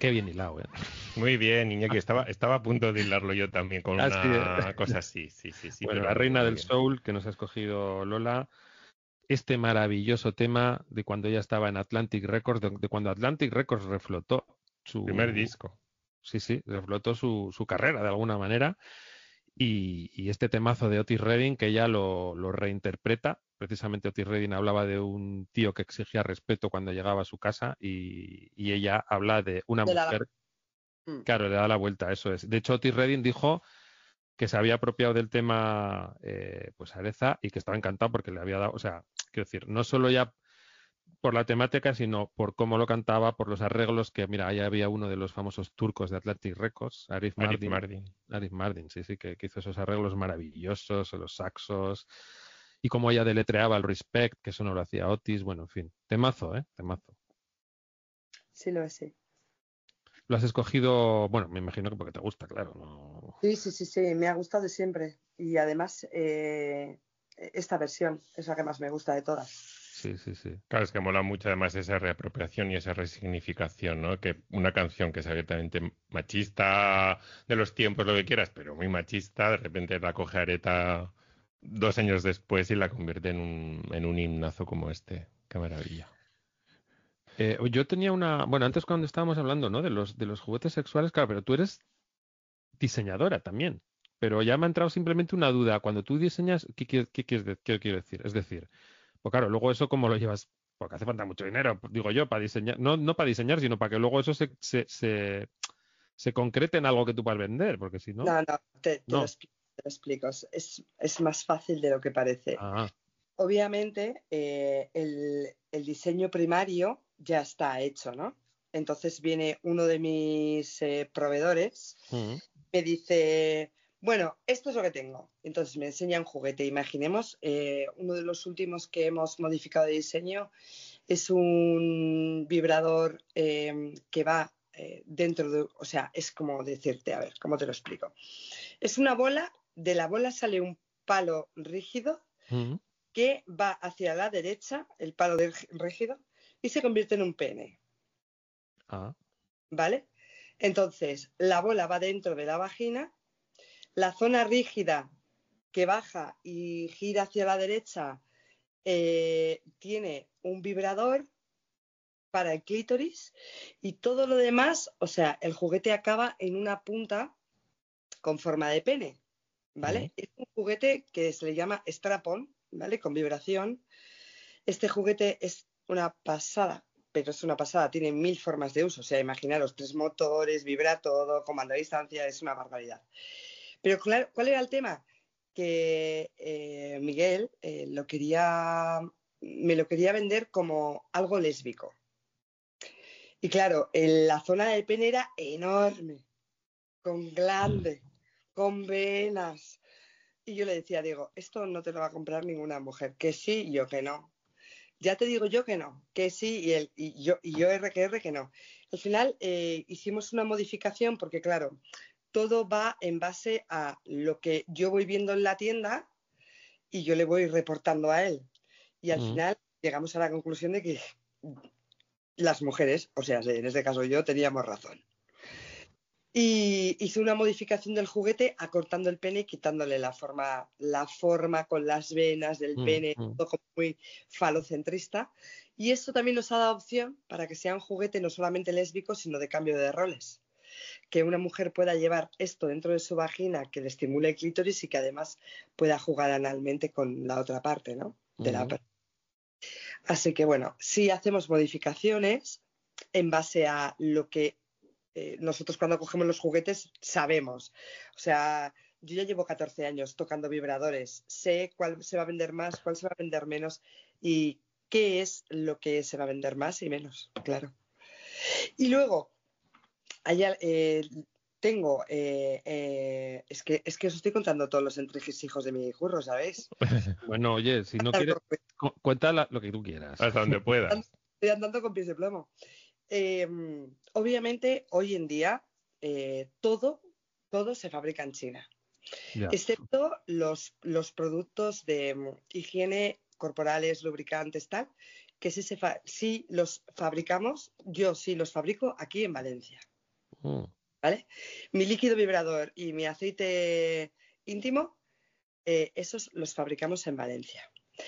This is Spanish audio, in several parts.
Qué bien hilado, ¿eh? Muy bien, Iñaki, estaba a punto de hilarlo yo también con una cosa así, sí, Bueno, pero la muy bien, reina muy del bien. soul que nos ha escogido Lola, este maravilloso tema de cuando ella estaba en Atlantic Records, de cuando Atlantic Records reflotó Primer su, disco. sí, reflotó su carrera de alguna manera. Y este temazo de Otis Redding, que ella lo reinterpreta. Precisamente Otis Redding hablaba de un tío que exigía respeto cuando llegaba a su casa y ella habla de una De la... mujer. Claro, le da la vuelta, eso es. De hecho, Otis Redding dijo que se había apropiado del tema pues Areza y que estaba encantado porque le había dado, o sea, quiero decir, no solo ya por la temática, sino por cómo lo cantaba, por los arreglos, que mira, ahí había uno de los famosos turcos de Atlantic Records, Arif Arif Mardin. Mardin. Arif Mardin, sí, que hizo esos arreglos maravillosos, los saxos, y cómo ella deletreaba el respect, que eso no lo hacía Otis, bueno, en fin, temazo, temazo. Sí, lo es, sí. Lo has escogido, bueno, me imagino que porque te gusta, claro, ¿no? Sí, me ha gustado siempre. Y además, esta versión es la que más me gusta de todas. Sí. Claro, es que mola mucho además esa reapropiación y esa resignificación, ¿no? Que una canción que es abiertamente machista de los tiempos, lo que quieras, pero muy machista, de repente la coge Areta 2 años después y la convierte en un himnazo como este. Qué maravilla. Yo tenía bueno, antes cuando estábamos hablando, ¿no? De los juguetes sexuales, claro, pero tú eres diseñadora también. Pero ya me ha entrado simplemente una duda. Cuando tú diseñas, ¿qué quiero decir? Es decir, pues claro, luego eso cómo lo llevas, porque hace falta mucho dinero, digo yo, para diseñar, no para diseñar, sino para que luego eso se concrete en algo que tú puedas vender, porque si no, No, te lo no. explico. Es más fácil de lo que parece. Ah, Obviamente, el diseño primario ya está hecho, ¿no? Entonces viene uno de mis proveedores, me dice, bueno, esto es lo que tengo. Entonces me enseña un juguete. Imaginemos, uno de los últimos que hemos modificado de diseño es un vibrador que va dentro de, o sea, es como decirte, a ver, ¿cómo te lo explico? Es una bola, de la bola sale un palo rígido que va hacia la derecha, el palo rígido, y se convierte en un pene. ¿Vale? Entonces, la bola va dentro de la vagina, la zona rígida que baja y gira hacia la derecha tiene un vibrador para el clítoris y todo lo demás, o sea, el juguete acaba en una punta con forma de pene, ¿vale? Es un juguete que se le llama strap-on, ¿vale? Con vibración. Este juguete es una pasada, pero es una pasada, tiene 1000 formas de uso, o sea, imaginaros, 3 motores, vibra todo, comando a distancia, es una barbaridad. Pero claro, ¿cuál era el tema? Que Miguel me lo quería vender como algo lésbico. Y claro, la zona del pene era enorme, con glande, con venas. Y yo le decía, Diego, esto no te lo va a comprar ninguna mujer, que sí, yo que no. Ya te digo yo que no, que sí, y yo R que no. Al final hicimos una modificación porque, claro, todo va en base a lo que yo voy viendo en la tienda y yo le voy reportando a él. Y al final llegamos a la conclusión de que las mujeres, o sea, en este caso yo, teníamos razón. Y hice una modificación del juguete acortando el pene y quitándole la forma con las venas del pene, todo como muy falocentrista. Y esto también nos ha dado opción para que sea un juguete no solamente lésbico, sino de cambio de roles. Que una mujer pueda llevar esto dentro de su vagina, que le estimule el clítoris y que además pueda jugar analmente con la otra parte, ¿no? Así que bueno, sí hacemos modificaciones en base a lo que nosotros cuando cogemos los juguetes sabemos. O sea, yo ya llevo 14 años tocando vibradores, sé cuál se va a vender más, cuál se va a vender menos y qué es lo que se va a vender más y menos, claro. Y luego, allá, tengo, es que os estoy contando todos los entresijos de mi curro, ¿sabéis? Bueno, oye, si no quieres, cuenta lo que tú quieras. Hasta donde puedas. Estoy andando con pies de plomo. Obviamente, hoy en día, todo se fabrica en China, excepto los productos de higiene corporales, lubricantes, tal, que sí los fabricamos, yo sí los fabrico aquí en Valencia. Mm. ¿Vale? Mi líquido vibrador y mi aceite íntimo, esos los fabricamos en Valencia.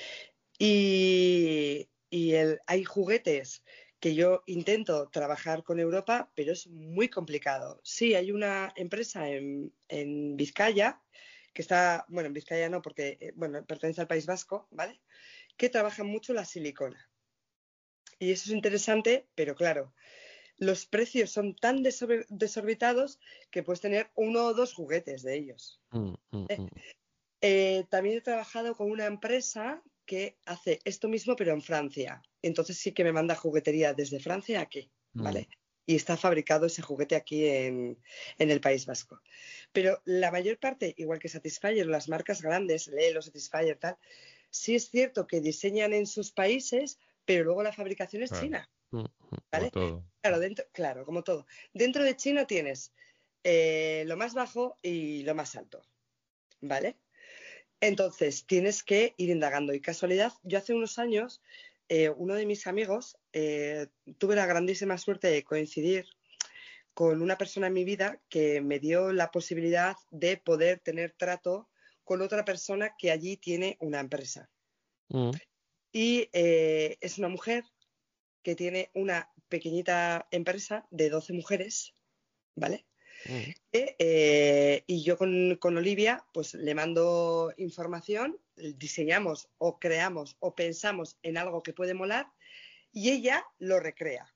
Hay juguetes que yo intento trabajar con Europa, pero es muy complicado. Sí, hay una empresa en Vizcaya, que está, bueno, en Vizcaya no, porque pertenece al País Vasco, ¿vale? Que trabaja mucho la silicona. Y eso es interesante, pero claro, los precios son tan desorbitados que puedes tener 1 o 2 juguetes de ellos. También he trabajado con una empresa que hace esto mismo, pero en Francia. Entonces sí que me manda juguetería desde Francia aquí, ¿vale? Y está fabricado ese juguete aquí en el País Vasco. Pero la mayor parte, igual que Satisfyer o las marcas grandes, Lelo, Satisfyer, tal, sí es cierto que diseñan en sus países, pero luego la fabricación es china, ¿vale? Como todo. Claro, como todo. Dentro de China tienes lo más bajo y lo más alto, ¿vale? Entonces, tienes que ir indagando. Y casualidad, yo hace unos años, uno de mis amigos, tuve la grandísima suerte de coincidir con una persona en mi vida que me dio la posibilidad de poder tener trato con otra persona que allí tiene una empresa. Y es una mujer que tiene una pequeñita empresa de 12 mujeres, ¿vale? Y yo con Olivia pues le mando información, diseñamos o creamos o pensamos en algo que puede molar y ella lo recrea.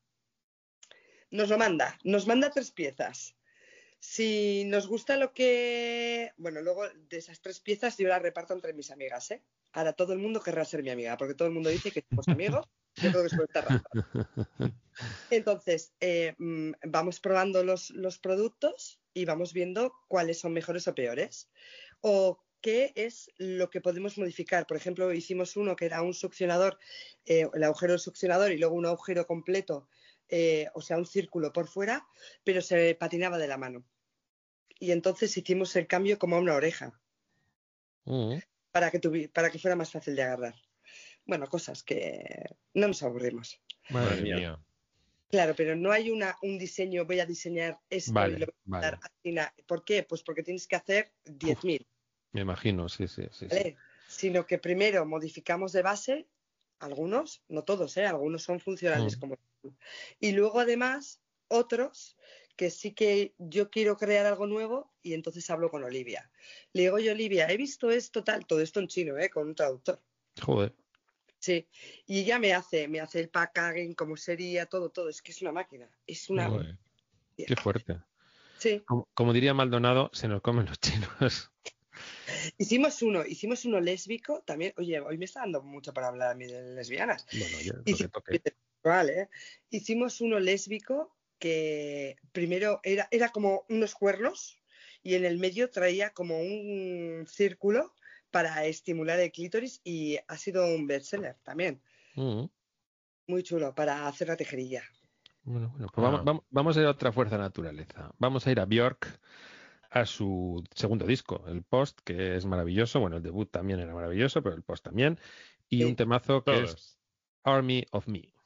Nos manda 3 piezas. Si nos gusta lo que... Bueno, luego de esas 3 piezas yo las reparto entre mis amigas, ¿eh? Ahora todo el mundo querrá ser mi amiga, porque todo el mundo dice que somos amigos. Yo creo que es por esta razón. Entonces, vamos probando los productos y vamos viendo cuáles son mejores o peores. O qué es lo que podemos modificar. Por ejemplo, hicimos uno que era un succionador, el agujero del succionador y luego un agujero completo, o sea, un círculo por fuera, pero se patinaba de la mano. Y entonces hicimos el cambio como a una oreja, para que fuera más fácil de agarrar. Bueno, cosas que no nos aburrimos. Madre mía. Claro, pero no hay un diseño, voy a diseñar esto y lo voy a dar así. ¿Por qué? Pues porque tienes que hacer 10.000. Me imagino, sí. ¿Vale? Sino que primero modificamos de base, algunos, no todos, algunos son funcionales como tú. Y luego además otros que sí que yo quiero crear algo nuevo y entonces hablo con Olivia. Le digo, oye Olivia, he visto esto tal, todo esto en chino, con un traductor. Joder. Sí, y ella me hace el packaging, cómo sería, todo. Es que es una máquina. Es una... Qué fuerte. Sí. Como diría Maldonado, se nos comen los chinos. Hicimos uno lésbico también. Oye, hoy me está dando mucho para hablar a mí de lesbianas. Bueno, ya, lo que toque. Vale, Hicimos uno lésbico que primero era como unos cuernos y en el medio traía como un círculo para estimular el clítoris y ha sido un bestseller también. Muy chulo para hacer la tejerilla. Bueno, pues vamos a ir a otra fuerza naturaleza. Vamos a ir a Björk, a su segundo disco, el Post, que es maravilloso. Bueno, el debut también era maravilloso, pero el Post también. Y un temazo que es Army of Me.